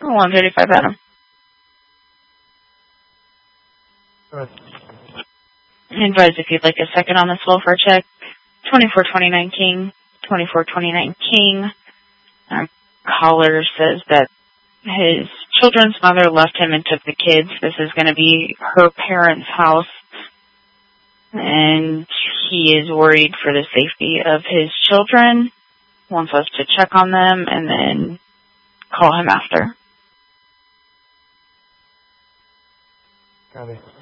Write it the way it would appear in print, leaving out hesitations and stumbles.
135 Adam. Right. Advise if you'd like a second on this welfare check. 2429 King. 2429 King. Caller says that his children's mother left him and took the kids. This is going to be her parents' house. And he is worried for the safety of his children. Wants us to check on them and then call him after. Got it.